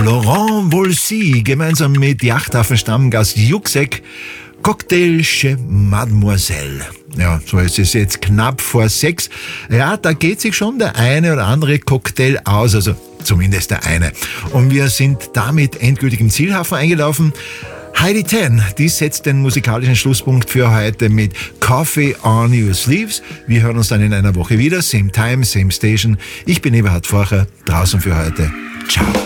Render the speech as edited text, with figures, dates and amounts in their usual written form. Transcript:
Laurent Voulzy gemeinsam mit Yachthafen-Stammgast Juxek, Cocktail chez Mademoiselle. Ja, so ist es jetzt knapp vor 6. Ja, da geht sich schon der eine oder andere Cocktail aus, also zumindest der eine. Und wir sind damit endgültig im Zielhafen eingelaufen. Heidi Ten, die setzt den musikalischen Schlusspunkt für heute mit Coffee on Your Sleeves. Wir hören uns dann in einer Woche wieder. Same time, same station. Ich bin Eberhard Forcher, draußen für heute. Ciao.